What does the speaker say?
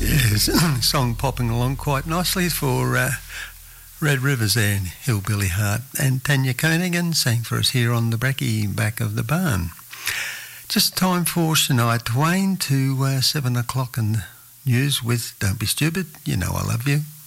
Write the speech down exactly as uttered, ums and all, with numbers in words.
Yes, song popping along quite nicely for uh, Red Rivers there in Hillbilly Heart. And Tanya Koenigan sang for us here on the Brekkie back of the barn. Just time for Shania Twain to uh, seven o'clock in the news with Don't Be Stupid, You Know I Love You.